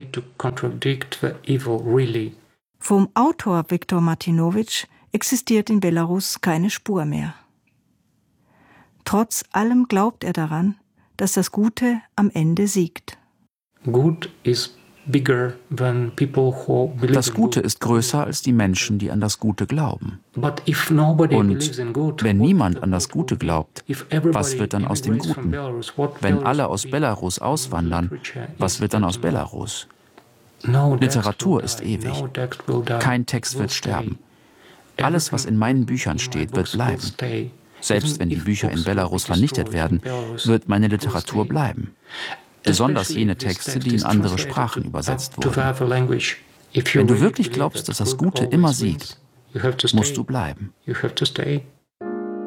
Vom Autor Wiktor Martinowitsch existiert in Belarus keine Spur mehr. Trotz allem glaubt er daran, dass das Gute am Ende siegt. Das Gute ist größer als die Menschen, die an das Gute glauben. Und wenn niemand an das Gute glaubt, was wird dann aus dem Guten? Wenn alle aus Belarus auswandern, was wird dann aus Belarus? Literatur ist ewig. Kein Text wird sterben. Alles, was in meinen Büchern steht, wird bleiben. Selbst wenn die Bücher in Belarus vernichtet werden, wird meine Literatur bleiben. Besonders jene Texte, die in andere Sprachen übersetzt wurden. Wenn du wirklich glaubst, dass das Gute immer siegt, musst du bleiben.